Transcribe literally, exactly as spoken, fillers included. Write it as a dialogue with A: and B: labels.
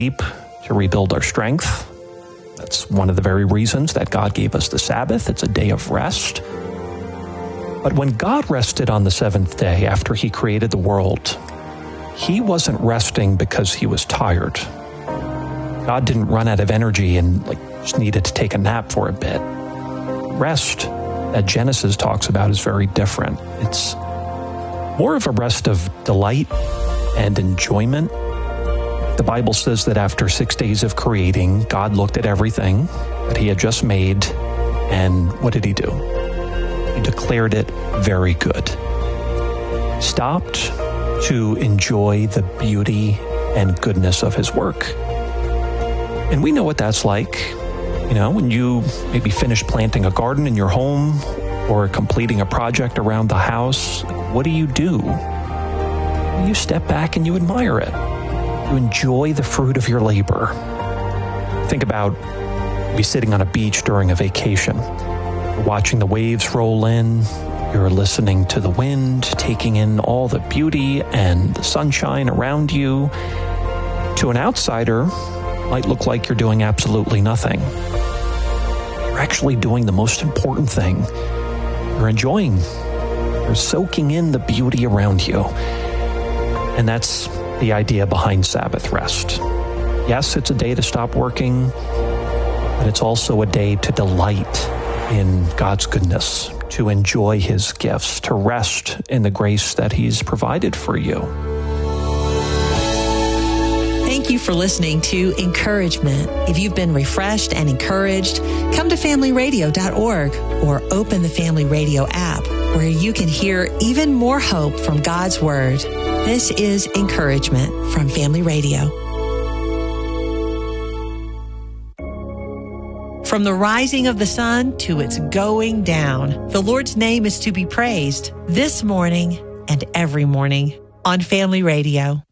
A: to rebuild our strength. That's one of the very reasons that God gave us the Sabbath. It's a day of rest. But when God rested on the seventh day after he created the world, he wasn't resting because he was tired. God didn't run out of energy and like just needed to take a nap for a bit. Rest that Genesis talks about is very different. It's more of a rest of delight and enjoyment. The Bible says that after six days of creating, God looked at everything that he had just made, and what did he do? He declared it very good. Stopped to enjoy the beauty and goodness of his work. And we know what that's like. You know, when you maybe finish planting a garden in your home or completing a project around the house, what do you do? You step back and you admire it. You enjoy the fruit of your labor. Think about maybe sitting on a beach during a vacation. You're watching the waves roll in. You're listening to the wind, taking in all the beauty and the sunshine around you. To an outsider, it might look like you're doing absolutely nothing. You're actually doing the most important thing. You're enjoying. You're soaking in the beauty around you. And that's the idea behind Sabbath rest. Yes, it's a day to stop working, but it's also a day to delight in God's goodness, to enjoy his gifts, to rest in the grace that he's provided for you.
B: Thank you for listening to Encouragement. If you've been refreshed and encouraged, come to family radio dot org or open the Family Radio app, where you can hear even more hope from God's Word. This is Encouragement from Family Radio. From the rising of the sun to its going down, the Lord's name is to be praised this morning and every morning on Family Radio.